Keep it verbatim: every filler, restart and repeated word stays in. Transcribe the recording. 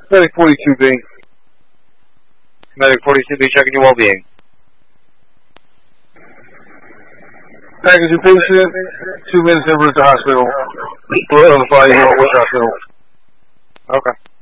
Medic forty-two B. Medic forty-two B, checking your well-being. Package your patient, two minutes en route to hospital. We'll notify you at which hospital. Okay.